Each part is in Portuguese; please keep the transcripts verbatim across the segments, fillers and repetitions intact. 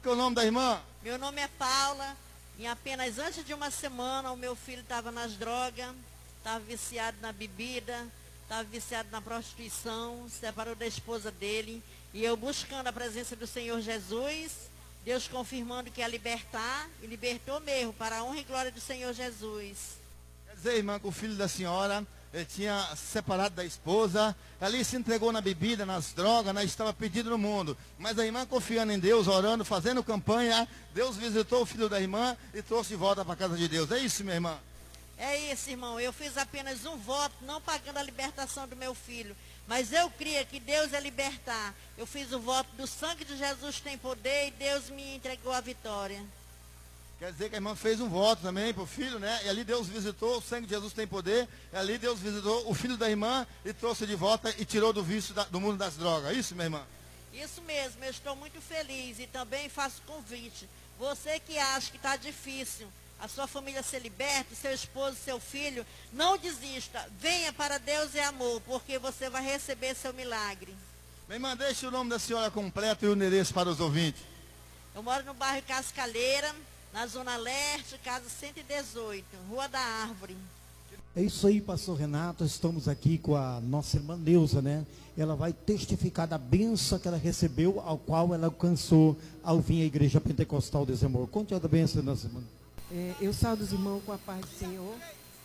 que é o nome da irmã? Meu nome é Paula. E apenas antes de uma semana, o meu filho estava nas drogas, estava viciado na bebida, estava viciado na prostituição, separou da esposa dele. E eu buscando a presença do Senhor Jesus, Deus confirmando que ia libertar, e libertou mesmo, para a honra e glória do Senhor Jesus. Quer dizer, irmã, que o filho da senhora, ele tinha se separado da esposa, ali se entregou na bebida, nas drogas, né, estava perdido no mundo. Mas a irmã, confiando em Deus, orando, fazendo campanha, Deus visitou o filho da irmã e trouxe de volta para a casa de Deus. É isso, minha irmã? É isso, irmão. Eu fiz apenas um voto, não pagando a libertação do meu filho. Mas eu cria que Deus é libertar. Eu fiz o voto do sangue de Jesus tem poder e Deus me entregou a vitória. Quer dizer que a irmã fez um voto também para o filho, né? E ali Deus visitou, o sangue de Jesus tem poder. E ali Deus visitou o filho da irmã e trouxe de volta e tirou do vício da, do mundo das drogas. É isso, minha irmã? Isso mesmo, eu estou muito feliz e também faço convite. Você que acha que está difícil a sua família ser liberta, seu esposo, seu filho, não desista. Venha para Deus e amor, porque você vai receber seu milagre. Minha irmã, deixe o nome da senhora completo e o endereço para os ouvintes. Eu moro no bairro Cascalheira, na Zona Leste, casa cento e dezoito, Rua da Árvore. É isso aí, pastor Renato, estamos aqui com a nossa irmã Neuza, né? Ela vai testificar da bênção que ela recebeu, ao qual ela alcançou ao vir à Igreja Pentecostal de Desamor. Conte a bênção, nossa irmã. É, eu saúdo os irmãos com a paz do Senhor.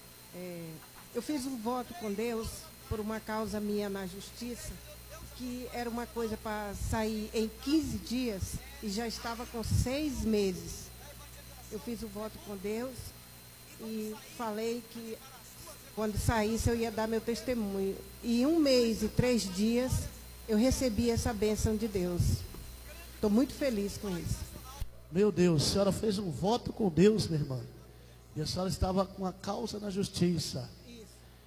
É, eu fiz um voto com Deus por uma causa minha na justiça, que era uma coisa para sair em quinze dias e já estava com seis meses. Eu fiz o voto com Deus e falei que quando saísse eu ia dar meu testemunho. E um mês e três dias eu recebi essa bênção de Deus. Estou muito feliz com isso. Meu Deus, a senhora fez um voto com Deus, minha irmã. E a senhora estava com a causa na justiça. Isso.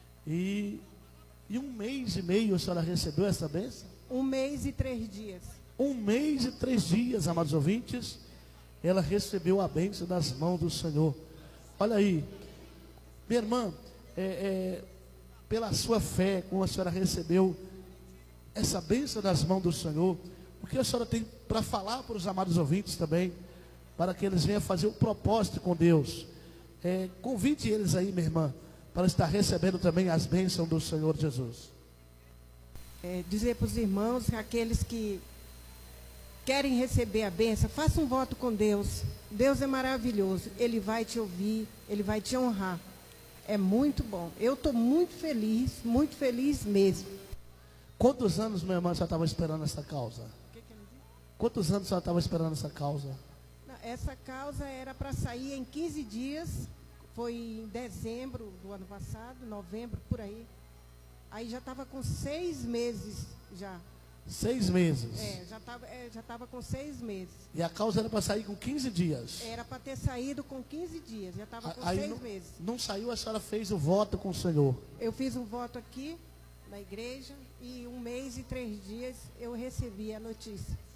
E, e um mês e meio a senhora recebeu essa bênção? Um mês e três dias. Um mês e três dias, amados ouvintes, ela recebeu a bênção das mãos do Senhor. Olha aí, minha irmã, é, é, pela sua fé, como a senhora recebeu essa bênção das mãos do Senhor, o que a senhora tem para falar para os amados ouvintes também, para que eles venham fazer o propósito com Deus? É, convide eles aí, minha irmã, para estar recebendo também as bênçãos do Senhor Jesus. É, dizer para os irmãos, aqueles que querem receber a bênção, faça um voto com Deus. Deus é maravilhoso, Ele vai te ouvir, Ele vai te honrar. É muito bom. Eu estou muito feliz, muito feliz mesmo. Quantos anos, minha irmã, já estava esperando essa causa? Que que ele disse? Quantos anos você estava esperando essa causa? Não, essa causa era para sair em quinze dias, foi em dezembro do ano passado, novembro, por aí. Aí já estava com seis meses já. Seis meses. É, já estava é, já estava com seis meses. E a causa era para sair com quinze dias. Era para ter saído com quinze dias, já estava com Aí seis não, meses. não saiu, a senhora fez o voto com o Senhor. Eu fiz um voto aqui na igreja e um mês e três dias eu recebi a notícia.